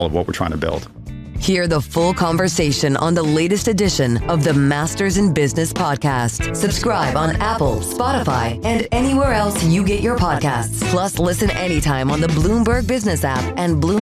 of what we're trying to build. Hear the full conversation on the latest edition of the Masters in Business podcast. Subscribe on Apple, Spotify, and anywhere else you get your podcasts. Plus, listen anytime on the Bloomberg Business app and Bloomberg